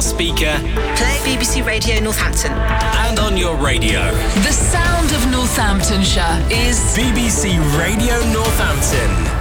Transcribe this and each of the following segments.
speaker, play BBC Radio Northampton, and on your radio. The sound of Northamptonshire is BBC Radio Northampton.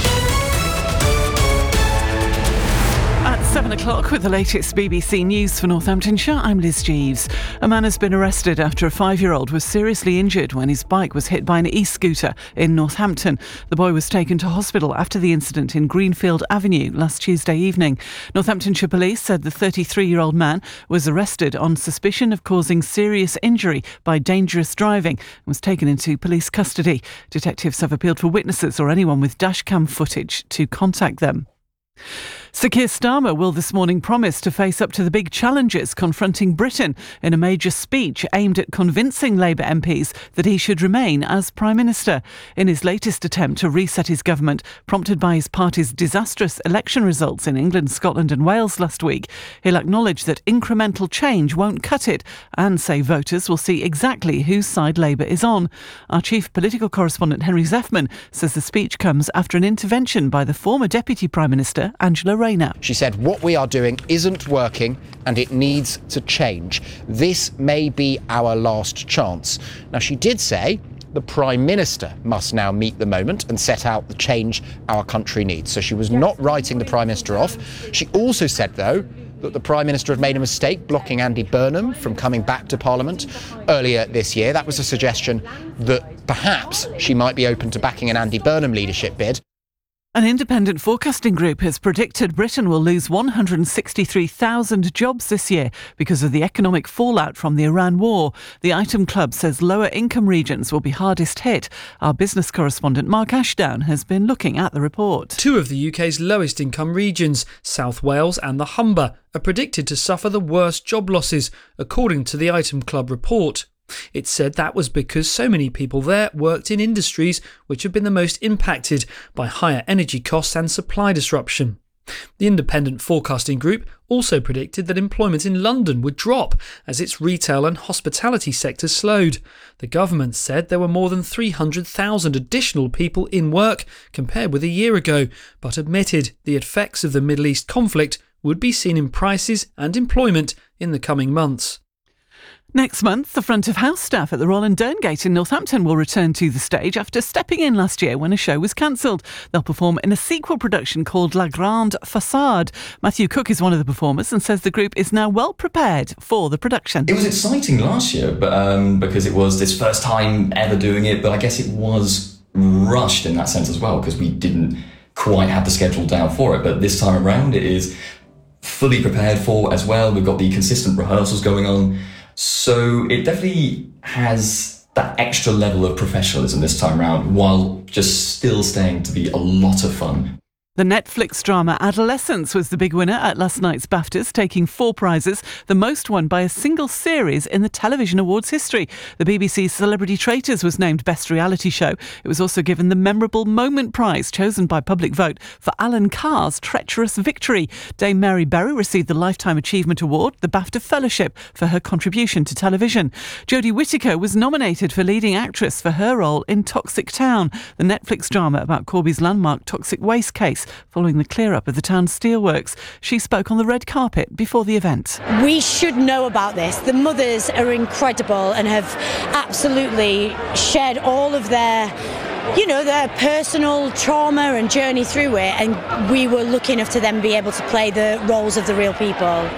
At 7 o'clock with the latest BBC News for Northamptonshire, I'm Liz Jeeves. A man has been arrested after a 5-year-old was seriously injured when his bike was hit by an e-scooter in Northampton. The boy was taken to hospital after the incident in Greenfield Avenue last Tuesday evening. Northamptonshire Police said the 33-year-old man was arrested on suspicion of causing serious injury by dangerous driving and was taken into police custody. Detectives have appealed for witnesses or anyone with dashcam footage to contact them. Sir Keir Starmer will this morning promise to face up to the big challenges confronting Britain in a major speech aimed at convincing Labour MPs that he should remain as Prime Minister. In his latest attempt to reset his government, prompted by his party's disastrous election results in England, Scotland and Wales last week, he'll acknowledge that incremental change won't cut it and say voters will see exactly whose side Labour is on. Our chief political correspondent Henry Zeffman says the speech comes after an intervention by the former Deputy Prime Minister, Angela Rayner. She said, what we are doing isn't working and it needs to change. This may be our last chance. Now, she did say the Prime Minister must now meet the moment and set out the change our country needs. So she was not writing the Prime Minister off. She also said, though, that the Prime Minister had made a mistake blocking Andy Burnham from coming back to Parliament earlier this year. That was a suggestion that perhaps she might be open to backing an Andy Burnham leadership bid. An independent forecasting group has predicted Britain will lose 163,000 jobs this year because of the economic fallout from the Iran war. The Item Club says lower income regions will be hardest hit. Our business correspondent Mark Ashdown has been looking at the report. Two of the UK's lowest income regions, South Wales and the Humber, are predicted to suffer the worst job losses, according to the Item Club report. It said that was because so many people there worked in industries which have been the most impacted by higher energy costs and supply disruption. The independent forecasting group also predicted that employment in London would drop as its retail and hospitality sectors slowed. The government said there were more than 300,000 additional people in work compared with a year ago, but admitted the effects of the Middle East conflict would be seen in prices and employment in the coming months. Next month, the front of house staff at the Royal and Derngate in Northampton will return to the stage after stepping in last year when a show was cancelled. They'll perform in a sequel production called La Grande Façade. Matthew Cook is one of the performers and says the group is now well prepared for the production. It was exciting last year, but because it was this first time ever doing it, but I guess it was rushed in that sense as well because we didn't quite have the schedule down for it. But this time around, it is fully prepared for as well. We've got the consistent rehearsals going on. So it definitely has that extra level of professionalism this time around, while just still staying to be a lot of fun. The Netflix drama Adolescence was the big winner at last night's BAFTAs, taking 4 prizes, the most won by a single series in the television awards history. The BBC's Celebrity Traitors was named Best Reality Show. It was also given the Memorable Moment Prize, chosen by public vote, for Alan Carr's treacherous victory. Dame Mary Berry received the Lifetime Achievement Award, the BAFTA Fellowship, for her contribution to television. Jodie Whittaker was nominated for leading actress for her role in Toxic Town, the Netflix drama about Corby's landmark toxic waste case following the clear-up of the town's steelworks. She spoke on the red carpet before the event. We should know about this. The mothers are incredible and have absolutely shared all of their personal trauma and journey through it, and we were lucky enough to then be able to play the roles of the real people.